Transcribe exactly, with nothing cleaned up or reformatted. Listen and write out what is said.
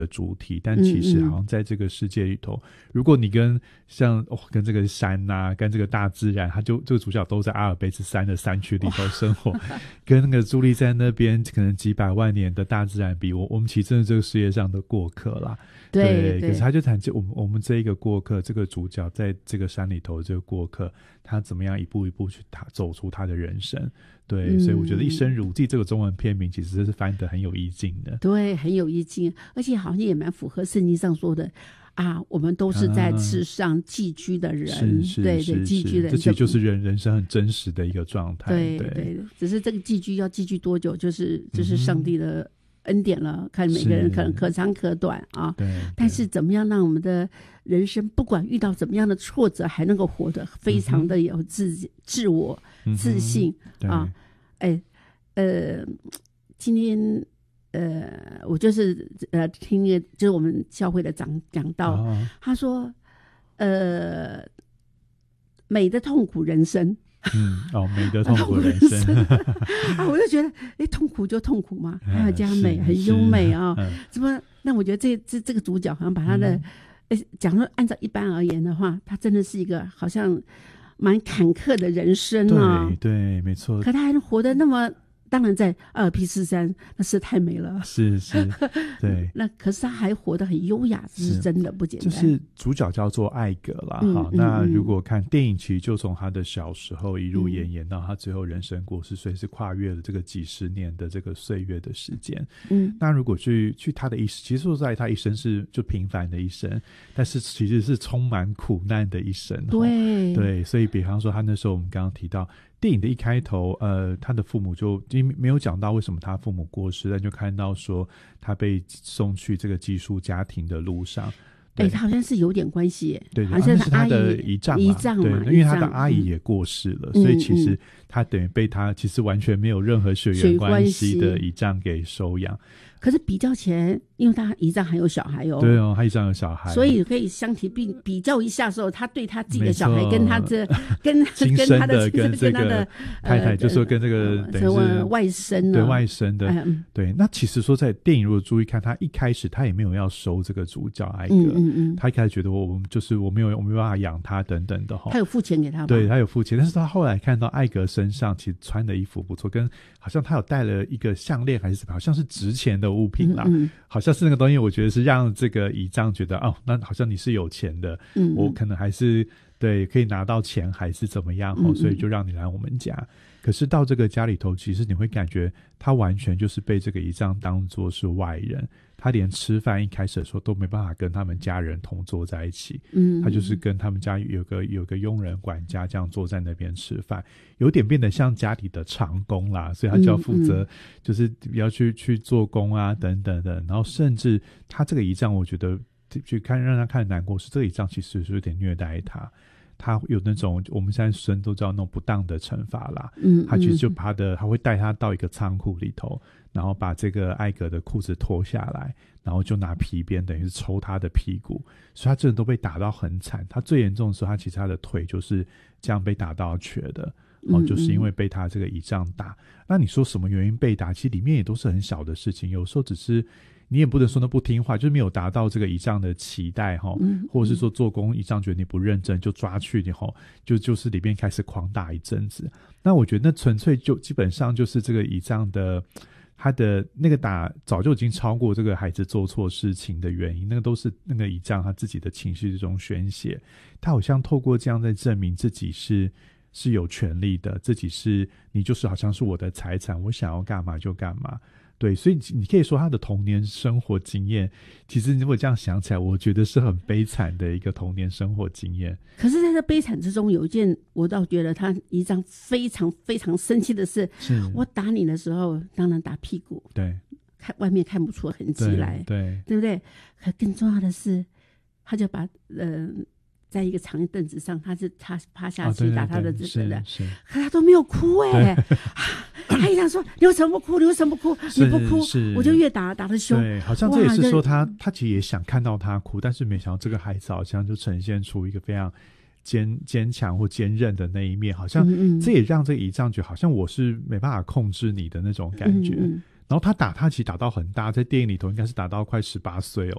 的主体，但其实好像在这个世界里头，嗯嗯如果你跟像、哦、跟这个山啊跟这个大自然，他就这个主角都在阿尔卑斯山的山区里头生活，跟那个伫立在那边可能几百万年的大自然比，我我们其实真的这个世界上的过客啦。 对， 对，可是他就谈我们我们这一个过客，这个主角在这个山里头的这个过客，他怎么样一步一步去他走出他的人生。对、嗯、所以我觉得一生如寄这个中文片名其实是翻得很有意境的。 对，很有意境，而且好像也蛮符合圣经上说的啊，我们都是在世上寄居的人、 啊、是对对，寄居的人， 这其实就是人人生很真实的一个状态。 对 对, 对， 只是这个寄居要寄居多久，就是就是上帝的恩典了、嗯、看每个人可能可长可短啊。 对， 但是怎么样让我们的人生不管遇到怎么样的挫折还能够活得非常的有自、嗯、自我自信、嗯、啊。哎呃今天呃我就是呃听一个就是我们教会的长讲到、哦、他说呃美的痛苦人生。 嗯，哦，美的痛苦人生啊，我就觉得哎，痛苦就痛苦嘛，还要加美，很优美啊、哦。怎么？那我觉得这这这个主角好像把他的，哎、嗯，讲说按照一般而言的话，他真的是一个好像蛮坎坷的人生啊。 对对，没错。 可他还能活得那么。当然在阿尔卑斯山那是太美了， 是是，对。 那可是他还活得很优雅，这是真的不简单。 就是主角叫做艾格啦、嗯、好、嗯、那如果看电影，其实就从他的小时候一路演演到他最后人生过世，所以是跨越了这个几十年的这个岁月的时间。嗯，那如果去去他的一生，其实说实在他一生是就平凡的一生，但是其实是充满苦难的一生。 对对，所以比方说他那时候我们刚刚提到电影的一开头，呃，他的父母就没有讲到为什么他父母过世，但就看到说他被送去这个寄宿家庭的路上。 哎、欸，他好像是有点关系耶， 对， 好像是他的姨丈嘛， 姨丈嘛， 对，因为他的阿姨也过世了， 嗯、 所以其实他等于被他其实完全没有任何血缘关系的姨丈给收养。 可是比较起来，因为他姨丈还有小孩哦， 对哦，他姨丈有小孩， 所以可以相提并比较一下的时候，他对他自己的小孩跟他这跟亲生的跟这个太太，就说跟这个等于是外甥， 对外甥的、 嗯， 对。那其实说在电影如果注意看，他一开始他也没有要收这个主角艾格， 嗯嗯嗯， 他一开始觉得我我们就是我没有我没有办法养他等等的哈， 他有付钱给他吗？ 对，他有付钱，但是他后来看到艾格身上其实穿的衣服不错，跟好像他有带了一个项链还是什么，好像是值钱的物品啦。 嗯嗯， 好像是那个东西，我觉得是让这个姨丈觉得哦，那好像你是有钱的，嗯，我可能还是对可以拿到钱还是怎么样、哦、所以就让你来我们家。可是到这个家里头，其实你会感觉他完全就是被这个姨丈当作是外人，他连吃饭一开始的时候都没办法跟他们家人同坐在一起，嗯，他就是跟他们家有个有个佣人管家这样坐在那边吃饭，有点变得像家里的长工啦，所以他就要负责就是要去去做工啊等等的，然后甚至他这个姨丈我觉得去看让他看难过是这个姨丈其实是有点虐待他，他有那种我们现在生都知道那种不当的惩罚啦，嗯，他其实就把他的他会带他到一个仓库里头，然后把这个艾格的裤子脱下来，然后就拿皮鞭等于是抽他的屁股，所以他真的都被打到很惨。他最严重的时候，他其实他的腿就是这样被打到瘸的，哦，就是因为被他这个姨丈打。那你说什么原因被打？其实里面也都是很小的事情，有时候只是你也不能说那不听话，就是没有达到这个姨丈的期待哈、嗯，或者是说做工姨丈觉得你不认真就抓去以后就就是里面开始狂打一阵子。那我觉得那纯粹就基本上就是这个姨丈的他的那个打早就已经超过这个孩子做错事情的原因，那个都是那个姨丈他自己的情绪这种宣泄，他好像透过这样在证明自己是是有权利的，自己是你就是好像是我的财产，我想要干嘛就干嘛。对，所以你可以说他的童年生活经验，其实如果这样想起来，我觉得是很悲惨的一个童年生活经验。 可是在这悲惨之中，有一件我倒觉得他姨丈非常非常生气的是，是我打你的时候，当然打屁股， 对， 看外面看不出痕迹来， 对， 对不对？可更重要的是，他就把呃。在一个长凳子上，他是他趴下去打他的指责的， 哦、是是可他都没有哭哎、欸，他一想说你为什么不哭？你为什么不哭？你不哭，我就越打打得凶。 对，好像这也是说他他其实也想看到他哭，但是没想到这个孩子好像就呈现出一个非常坚坚强或坚韧的那一面，好像这也让这个姨丈觉得好像我是没办法控制你的那种感觉。嗯嗯， 然后他打他其实打到很大，在电影里头应该是打到快十八岁哦，